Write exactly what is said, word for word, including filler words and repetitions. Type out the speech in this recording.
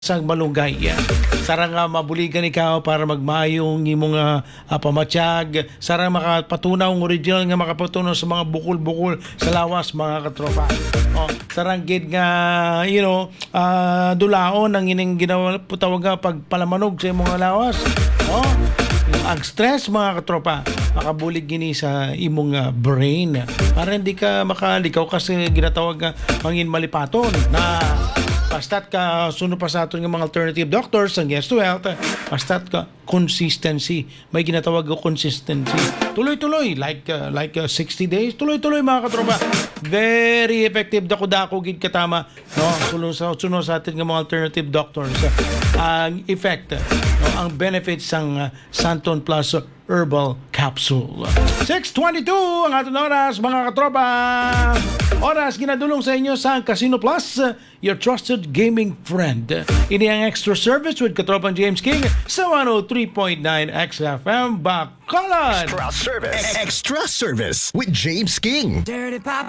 sang malunggay. Sarang nga mabuligan ikaw para magmayong imong uh, uh, pamatyag. Sarang makapatunaw ng original nga makapatunaw sa mga bukol-bukol sa lawas, mga katropa. Oh, sarang gid nga, you know, uh, dulaon ang ining ginawa putawag nga pagpalamanog sa imong lawas. Oh, ang stress, mga katropa, makabulig gini sa imong uh, brain para hindi ka makalikaw kasi ginatawag nga mangin malipaton na basta't ka sunod pa sa aton ng mga alternative doctors ang Yes to Health, basta't ka consistency, may ginatawag ko consistency, tuloy-tuloy like uh, like uh, sixty days, tuloy-tuloy, mga katropa, very effective dako-dako gid katama, no, sunod sa sunod sa atin ng mga alternative doctors ang uh, effect, no, ang benefits sang uh, Santon Plus Herbal Capsule. six twenty-two ang ating oras, mga katropa. Oras ginadulong sa inyo sa Casino Plus, your trusted gaming friend. Ini ang extra service with Katropang James King sa one oh three point nine X F M Bacolod. Extra service. Extra service with James King. Dirty Papa.